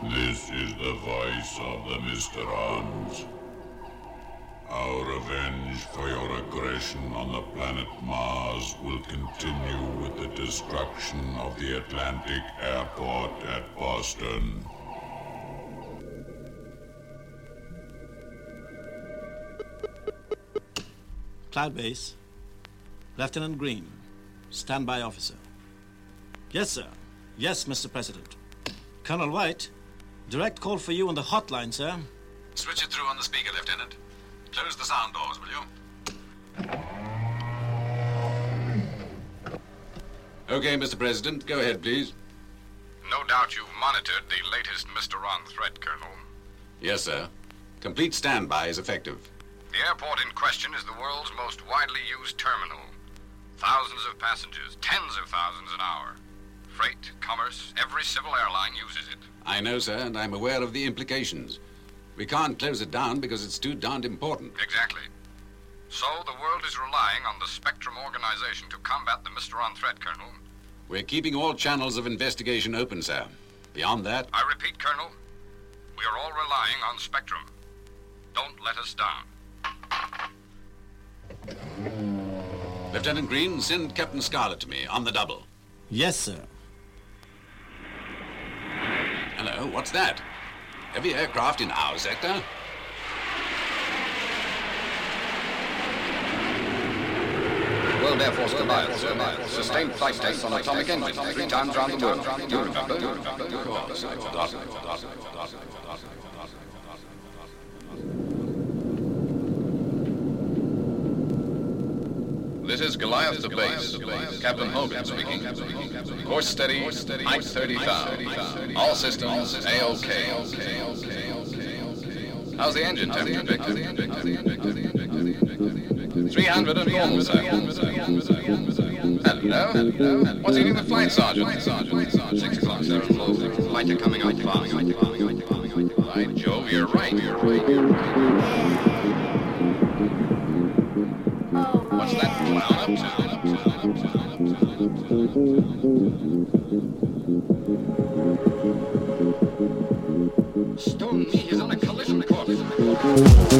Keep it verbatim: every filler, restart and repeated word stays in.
This is the voice of the Mysterons. Our revenge for your aggression on the planet Mars will continue with the destruction of the Atlantic Airport at Boston. Cloud Base. Lieutenant Green, standby officer. Yes, sir. Yes, Mister President. Colonel White, direct call for you on the hotline, sir. Switch it through on the speaker, Lieutenant. Close the sound doors, will you? Okay, Mister President, go ahead, please. No doubt you've monitored the latest Mysteron threat, Colonel. Yes, sir. Complete standby is effective. The airport in question is the world's most widely used terminal. Thousands of passengers, tens of thousands an hour. Freight, commerce, every civil airline uses it. I know, sir, and I'm aware of the implications. We can't close it down because it's too darned important. Exactly. So the world is relying on the Spectrum organization to combat the Mysteron threat, Colonel. We're keeping all channels of investigation open, sir. Beyond that... I repeat, Colonel, we are all relying on Spectrum. Don't let us down. Lieutenant Green, send Captain Scarlet to me, on the double. Yes, sir. Hello, what's that? Heavy aircraft in our sector? World Air Force Goliath, sustained flight tests on atomic engines three times round the world. Do you remember? Of course, I've forgotten, I've forgotten, I've forgotten, I've forgotten. This is Goliath to base. Captain Hogan speaking. Course steady, height thirty thousand. All systems A-OK. How's the engine temperature, Victor? three hundred four, sir. Hello. What's eating the flight sergeant? Six o'clock, sir. Flight are coming up fast. By Jove, you're right. You're right. You're right. What's that clown up to? Stone me, he's on a collision course.